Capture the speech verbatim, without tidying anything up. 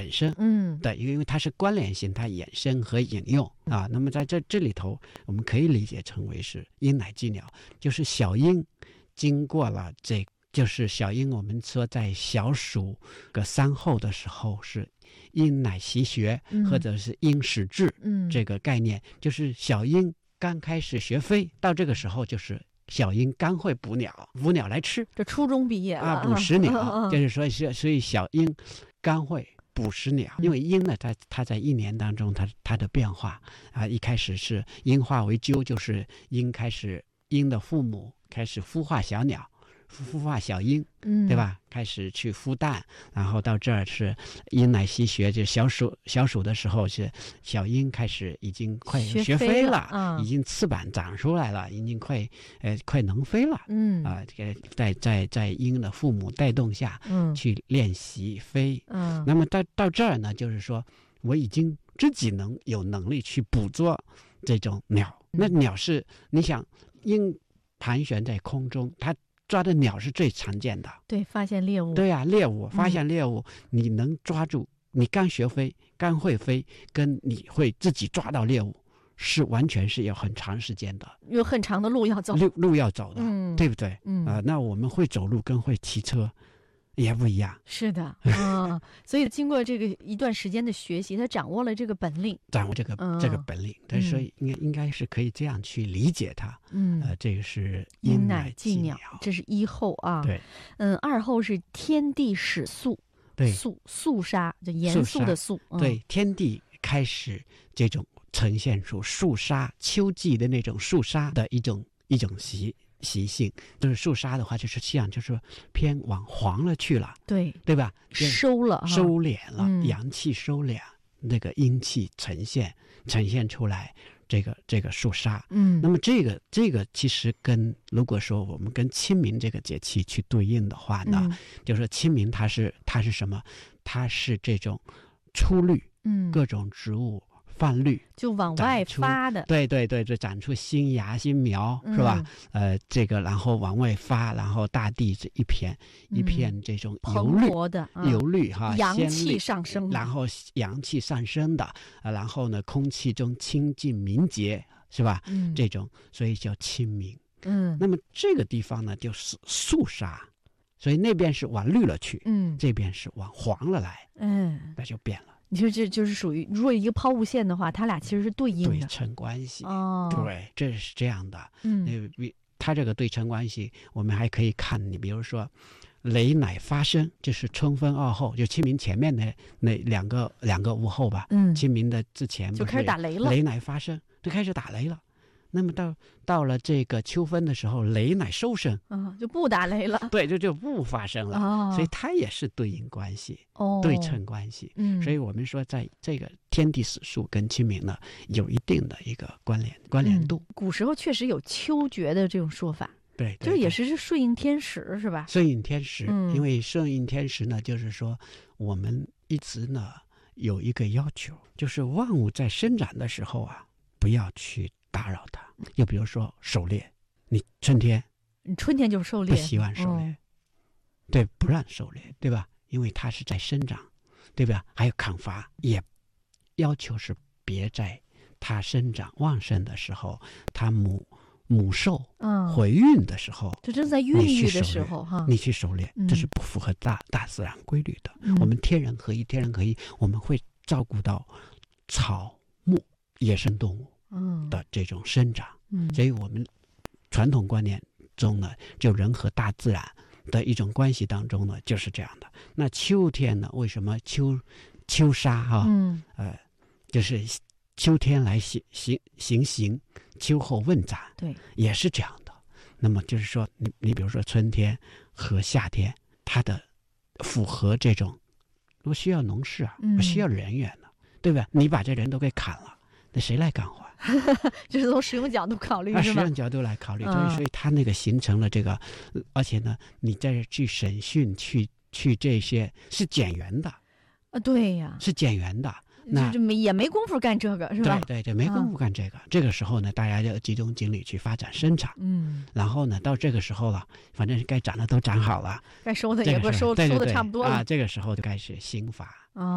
本身。 嗯， 对，因为它是关联性，它衍生和引用啊。那么在这这里头，我们可以理解成为是鹰乃寄鸟，就是小鹰经过了这，就是小鹰，我们说在小暑个三后的时候是鹰乃习学， 嗯、 或者是鹰始至， 嗯， 这个概念就是小鹰刚开始学飞，到这个时候就是小鹰刚会捕鸟，捕鸟来吃。 这初中毕业了啊，捕食鸟， 嗯、 就是说是，所以小鹰刚会捕食鸟。因为鹰呢，它它在一年当中，它它的变化啊，一开始是鹰化为鸠，就是鹰开始，鹰的父母开始孵化小鸟。孵化小鹰，对吧？开始去孵蛋，然后到这儿是鹰乃习学，就小暑小暑的时候是小鹰开始已经快学飞了， 了嗯、 已经翅膀长出来了，已经快呃快能飞了。 嗯啊，这个在在在鹰的父母带动下， 嗯， 去练习飞。 嗯， 那么到到这儿呢，就是说我已经自己能有能力去捕捉这种鸟。 嗯、 那鸟是你想鹰盘旋在空中，它抓的鸟是最常见的， 对，发现猎物， 对啊，猎物，发现猎物，嗯、你能抓住，你刚学飞，刚会飞，跟你会自己抓到猎物，是完全是有很长时间的， 有很长的路要走， 路路要走的， 嗯、 对不对？ 嗯啊、呃，那我们会走路跟会骑车也不一样。 是的，嗯，所以经过这个一段时间的学习，他掌握了这个本领， 掌握这个、嗯、这个本领，对，所以应该应该是可以这样去理解它。 嗯， 呃，这个是鹰乃寄鸟， 这是一后啊。 对， 嗯，二后是天地始肃， 对， 肃肃杀，就严肃的肃， 嗯、对，天地开始这种呈现出肃杀，秋季的那种肃杀的一种一种习。习性就是肃杀的话，就是这样，就是偏往黄了去了， 对对吧？ 收了， 收敛了， 嗯、 阳气收敛，那个阴气呈现，呈现出来这个这个肃杀。 嗯， 那么这个这个其实跟如果说我们跟清明这个节气去对应的话呢， 嗯、 就是说清明它是它是什么？它是这种出绿， 嗯， 各种植物。泛绿就往外发的， 对对对，就长出新芽新苗，是吧？嗯、呃，这个然后往外发，然后大地这一片、嗯、一片这种油绿的、啊、 油绿哈， 阳气上升， 然后阳气上升的，呃、然后呢，空气中清净明洁，是吧？ 嗯， 这种所以叫清明。 嗯， 那么这个地方呢，就是肃杀，所以那边是往绿了去， 嗯， 这边是往黄了来， 嗯， 那就变了。 你说这就是属于，如果一个抛物线的话，它俩其实是对应的对称关系。 哦， 对，这是这样的。 嗯， 它这个对称关系，我们还可以看，你比如说，雷乃发生，就是春分二后，就清明前面的那两个两个午后吧。 嗯， 清明的之前就开始打雷了， 雷乃发生，就开始打雷了。那么到到了这个秋分的时候，雷乃收声， 啊，就不打雷了。 对，就就不发生了。 哦， 所以它也是对应关系， 哦， 对称关系。 嗯， 所以我们说，在这个天地始肃跟清明呢，有一定的一个关联关联度。 嗯、古时候确实有秋决的这种说法， 对，对就是也是顺应天时，是吧？ 顺应天时， 嗯、 因为顺应天时呢，就是说我们一直呢有一个要求，就是万物在生长的时候啊，不要去打扰它。就比如说狩猎，你春天， 你春天就狩猎， 不希望狩猎，嗯、对，不让狩猎，对吧？因为它是在生长，对吧？还有砍伐，也要求是别在它生长旺盛的时候，它母母兽嗯怀孕的时候， 就正在孕育的时候哈， 你去狩猎， 嗯、 这是不符合大大自然规律的。 嗯、 我们天人合一，天人合一，我们会照顾到草木野生动物的这种生长。 嗯， 所以我们传统观念中呢，就人和大自然的一种关系当中呢，就是这样的。那秋天呢，为什么秋秋杀哈、啊？ 嗯， 呃，就是秋天来行行行刑，秋后问斩， 对， 也是这样的。那么就是说，你你比如说春天和夏天，它的符合这种，我需要农事啊，我需要人员呢、啊，嗯、对吧？你把这人都给砍了，那谁来干活？ 就是从使用角度考虑， 啊， 是吧？ 使用角度来考虑，所以所以它那个形成了这个，嗯、而且呢，你再去审讯，去去这些是减员的啊，对呀， 是减员的。那就没也没工夫干这个，是吧？ 对对对，没工夫干这个。啊、这个时候呢，大家就集中精力去发展生产。 嗯， 然后呢，到这个时候了，反正该长的都长好了， 该收的也不收，收的差不多了、 啊。这个时候就开始兴伐。 啊。